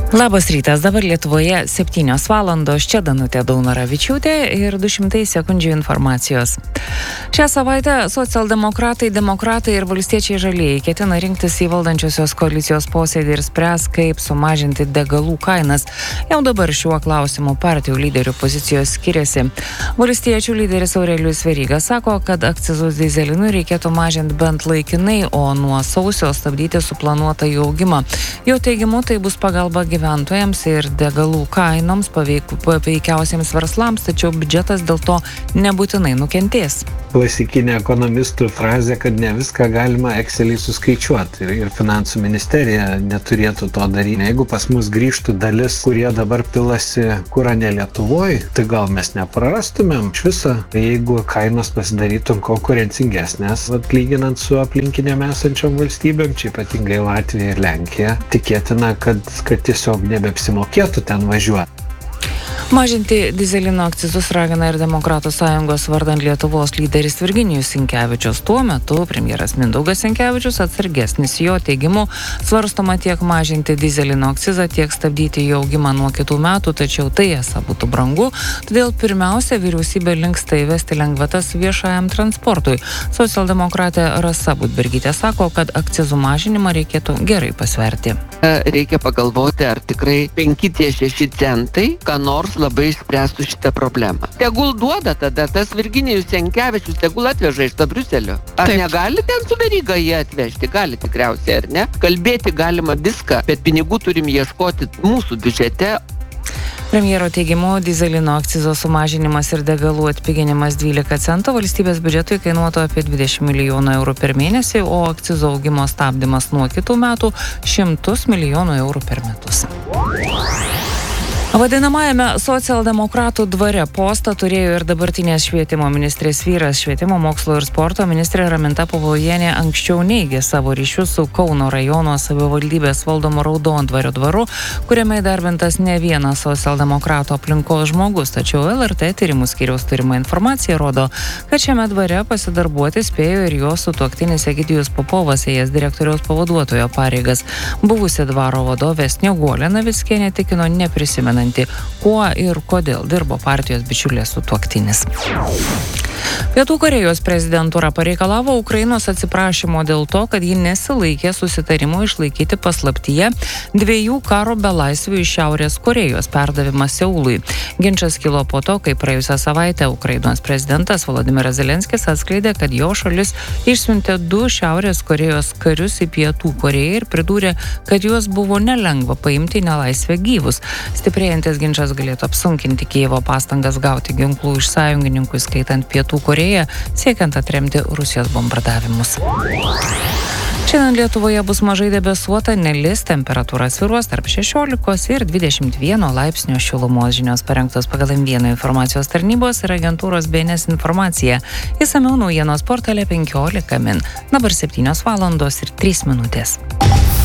Labas rytas, dabar Lietuvoje 7 valandos, čia Danutė Daunoravičiūtė ir 200 sekundžių informacijos. Šią savaitę socialdemokratai, demokratai ir valstiečiai žalieji ketina rinktis į valdančiosios koalicijos posėdį ir spręs, kaip sumažinti degalų kainas. Jau dabar šiuo klausimu partijų lyderių pozicijos skiriasi. Valstiečių lyderis Aurelijus Veryga sako, kad akcizus dyzelinui reikėtų mažinti bent laikinai, o nuo sausio stabdyti suplanuotą jų augimą. Jo teigimu, tai bus pagalba gyventojams ir degalų kainoms paveikiausiems verslams, tačiau biudžetas dėl to nebūtinai nukentės. Klasikinė ekonomistų frazė, kad ne viską galima Excel'į suskaičiuoti ir finansų ministerija neturėtų to daryti. Jeigu pas mus grįžtų dalis, kurie dabar pilasi kurą ne Lietuvoje, tai gal mes neprarastumėm iš viso, jeigu kainos pasidarytų konkurencingesnės, lyginant su aplinkinėm esančiom valstybėm, čia ypatingai Latvija ir Lenkija, tikėtina, kad tiesiog nebeapsimokėtų ten važiuoti. Mažinti dyzelino akcizus ragina ir Demokratų sąjungos vardan Lietuvos lyderis Virginijus Sinkevičius. Tuo metu premjeras Mindaugas Sinkevičius atsargesnis. Jo teigimu svarstoma tiek mažinti dyzelino akcizą, tiek stabdyti jo augimą nuo kitų metų, tačiau tai esą būtų brangu. Todėl pirmiausia, vyriausybė linksta įvesti lengvatas viešajam transportui. Socialdemokratė Rasa Budbergytė sako, kad akcizų mažinimą reikėtų gerai pasverti. Reikia pagalvoti, ar tikrai 5-6 centai, ką nors labai išspręstų šitą problemą. Tegul duoda tada tas Virginijus Sinkevičius, tegul atveža iš to Briuselio. Ar negali ten su Veryga jie atvežti? Gali tikriausiai, ar ne? Kalbėti galima viską, bet pinigų turim ieškoti mūsų biudžete. Premjero teigimu, dyzelino akcizo sumažinimas ir degalų atpiginimas 12 centų valstybės biudžetui kainuotų apie 20 milijonų eurų per mėnesį, o akcizo augimo stabdymas nuo kitų metų 100 milijonų eurų per metus. Vadinamajame socialdemokratų dvare postą turėjo ir dabartinės švietimo ministrės vyras. Švietimo, mokslo ir sporto ministrė Raminta Pavlovienė anksčiau neigė savo ryšius su Kauno rajono savivaldybės valdomo Raudondvario dvaru, kuriame įdarbintas ne vienas socialdemokratų aplinkos žmogus. Tačiau LRT tyrimų skyriaus turima informacija rodo, kad šiame dvare pasidarbuoti spėjo ir jo sutuoktinis Egidijus Popovas, ėjęs direktoriaus pavaduotojo pareigas. Buvusi dvaro vadovė Snieguolė Navickienė tikino neprisimenanti, kuo ir kodėl dirbo partijos bičiulės sutuoktinis. Pietų Korėjos prezidentūra pareikalavo Ukrainos atsiprašymo dėl to, kad ji nesilaikė susitarimo išlaikyti paslaptyje 2 karo belaisvių iš Šiaurės Korėjos perdavimą Seului. Ginčas kilo po to, kai praėjusią savaitę Ukrainos prezidentas Volodymyras Zelenskis atskleidė, kad jo šalis išsiuntė 2 Šiaurės Korėjos karius į Pietų Korėją ir pridūrė, kad juos buvo nelengva paimti į nelaisvę gyvus. Stiprėjantis ginčas galėtų apsunkinti Kijevo pastangas gauti ginklų iš sąjungininkų, skaitant Pietų Korėją, siekiant atremti Rusijos bombardavimus. Šiandien Lietuvoje bus mažai debesuota, nelis, temperatūra svyruos tarp 16 ir 21 laipsnio šilumos. Žinios parengtos pagal M1 informacijos tarnybos ir agentūros BNS informacija. Išsamiau naujienos portale 15 min. Dabar 7 valandos ir 3 minutės.